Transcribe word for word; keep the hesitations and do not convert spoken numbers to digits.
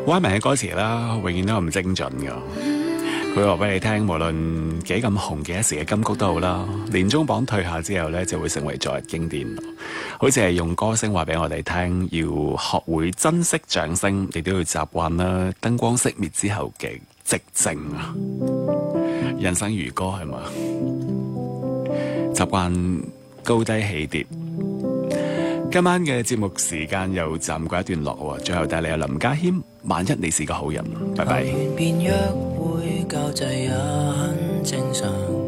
歪名嘅歌詞啦，永遠都咁精準噶。佢話俾你聽，無論幾咁紅嘅一時嘅金曲都好啦，年終榜退下之後呢，就會成為昨日經典。好似係用歌聲話俾我哋聽，要學會珍惜掌聲，亦都要習慣啦燈光熄滅之後嘅寂靜啊。人生如歌係嘛，習慣高低起跌。今晚嘅節目時間又暫告一段落，最後帶嚟有林家謙，萬一你是個好人，拜拜。 便約會交際也很正常。